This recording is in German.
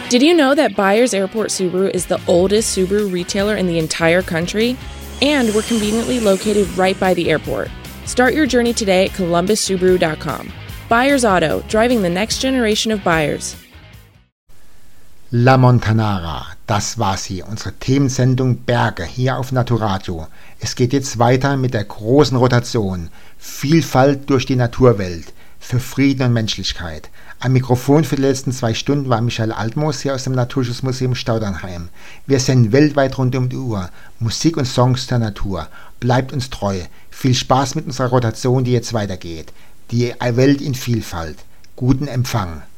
Did you know that Byers Airport Subaru is the oldest Subaru retailer in the entire country? And we're conveniently located right by the airport. Start your journey today at columbussubaru.com. Byers Auto, driving the next generation of buyers. La Montanara, das war sie, unsere Themensendung Berge hier auf Naturadio. Es geht jetzt weiter mit der großen Rotation. Vielfalt durch die Naturwelt, für Frieden und Menschlichkeit. Am Mikrofon für die letzten 2 Stunden war Michael Altmoos hier aus dem Naturschutzmuseum Staudernheim. Wir senden weltweit rund um die Uhr. Musik und Songs der Natur. Bleibt uns treu. Viel Spaß mit unserer Rotation, die jetzt weitergeht. Die Welt in Vielfalt. Guten Empfang.